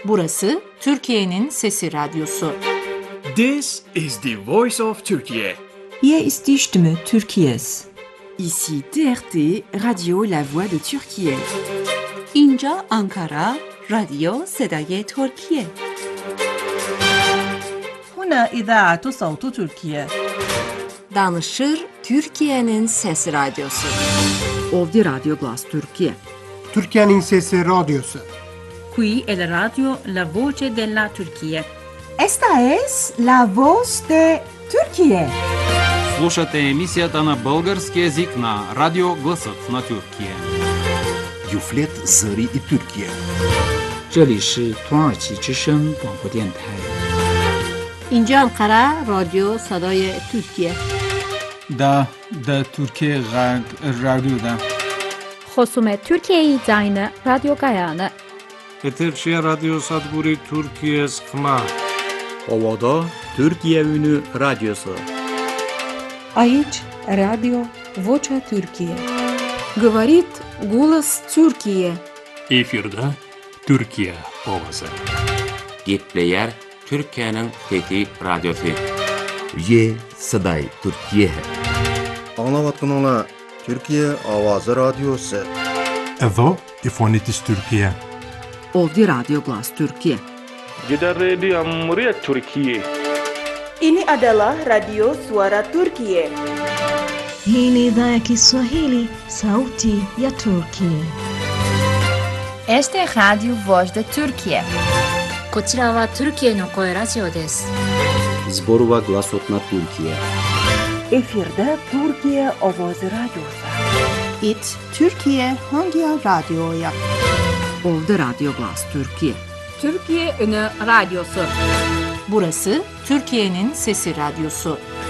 Burası Türkiye'nin Sesi Radyosu. This is the voice of Turkey. Hier ist die Stimme Türkiye's. Ici TRT, Radio La Voix de Türkiye. اینجا آنکارا، رادیو صدای ترکیه. هنا إذاعة صوت تركيا. Danışır Türkiye'nin Sesi Radyosu. Ovdje Radio Glas Türkiye. Türkiye'nin Sesi Radyosu. Qui è la radio La Voce della Turchia. Esta es la voz de Türkiye. Слушате емисията на български език на Радио Гласът на Türkiye. Юфлет Зари и Türkiye. 这里是土耳其之声广播电台。 اینجا انقره رادیو صدای ترکیه. دا Türkiye Radyo'da. خصوم Türkiye'yi zayne Radyo Gayane. Eterşehir Radyo Sadburi Türkiye Skma. Ovada Türkiye Ünü Radyosu. Aici Radio Vocea Türkiye. Говорит голос Türkiye. Efirde Türkiye Ovası. Gitleyer Türkiye'nin Fethi Radyosu. Ye Saday Türkiye. Anlavatkanala Türkiye Avazı Radyosu. Evo İfonitis Türkiye. Ovdje Radio Glas Türkiye. Gider Radio Muria Türkiye. Ini adalah Radio Suara Turkiye. Hii ni idhaa ya Kiswahili, Sauti ya Turkiye. Este é Radio Voz de Turkiye. こちらはトルキエの声ラジオです。 Zborova Glasotna Türkiye. Efirde Türkiye Ovozi Radyosu. It Türkiye Hangi Radyo'ya? Ovdje Radio Glas Türkiye. Türkiye Ünü Radyosu. Burası Türkiye'nin Sesi Radyosu.